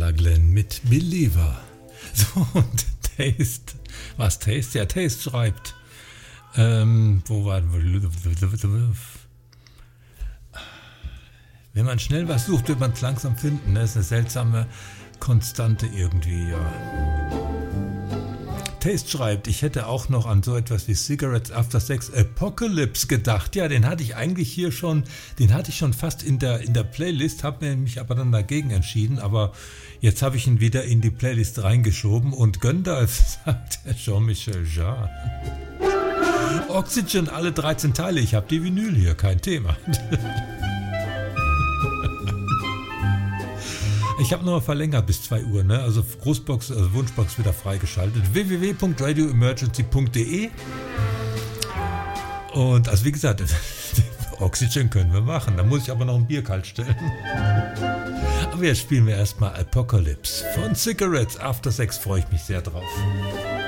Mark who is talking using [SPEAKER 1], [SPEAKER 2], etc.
[SPEAKER 1] war Glenn mit Believer. So, und Taste. Was Taste? Ja, Taste schreibt. Wo war... Wenn man schnell was sucht, wird man es langsam finden. Das ist eine seltsame Konstante irgendwie, ja. Taste schreibt, ich hätte auch noch an so etwas wie Cigarettes After Sex Apocalypse gedacht. Ja, den hatte ich eigentlich hier schon, den hatte ich schon fast in der Playlist, habe mich aber dann dagegen entschieden, aber jetzt habe ich ihn wieder in die Playlist reingeschoben und Gandalf, sagt der Jean-Michel Jarre. Oxygen, alle 13 Teile, ich habe die Vinyl hier, kein Thema. Ich habe nochmal verlängert bis 2 Uhr, ne? Also Großbox, also Wunschbox wieder freigeschaltet. www.radioemergency.de. Und also wie gesagt, Oxygen können wir machen. Da muss ich aber noch ein Bier kalt stellen. Aber jetzt spielen wir erstmal Apocalypse von Cigarettes After Sex. Freue ich mich sehr drauf.